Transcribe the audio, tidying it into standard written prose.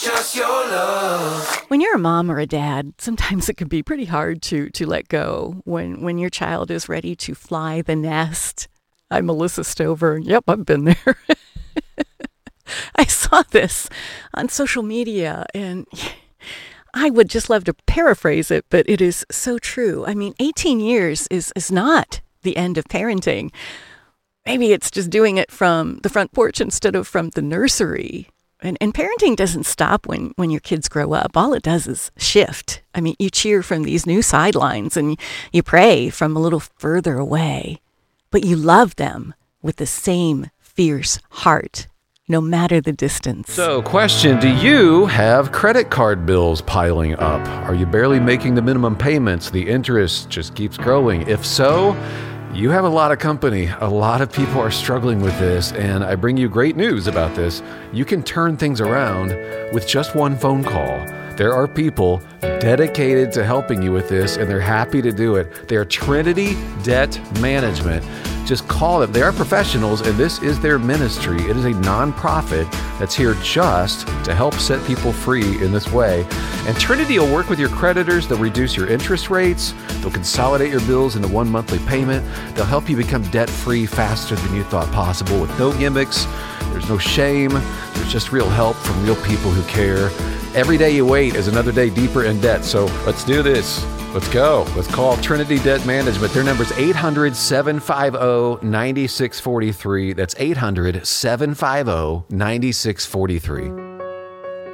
Just your love. When you're a mom or a dad, sometimes it can be pretty hard to let go when your child is ready to fly the nest. I'm Melissa Stover. Yep, I've been there. I saw this on social media, and I would just love to paraphrase it, but it is so true. I mean, 18 years is not the end of parenting. Maybe it's just doing it from the front porch instead of from the nursery. And parenting doesn't stop when your kids grow up. All it does is shift. I mean, you cheer from these new sidelines and you pray from a little further away. But you love them with the same fierce heart, no matter the distance. So, question, do you have credit card bills piling up? Are you barely making the minimum payments? The interest just keeps growing. If so, you have a lot of company. A lot of people are struggling with this, and I bring you great news about this. You can turn things around with just one phone call. There are people dedicated to helping you with this, and they're happy to do it. They are Trinity Debt Management. Just call them. They are professionals, and this is their ministry. It is a nonprofit that's here just to help set people free in this way. And Trinity will work with your creditors. They'll reduce your interest rates. They'll consolidate your bills into one monthly payment. They'll help you become debt-free faster than you thought possible with no gimmicks. There's no shame. There's just real help from real people who care. Every day you wait is another day deeper in debt. So let's do this. Let's go. Let's call Trinity Debt Management. Their number is 800-750-9643. That's 800-750-9643.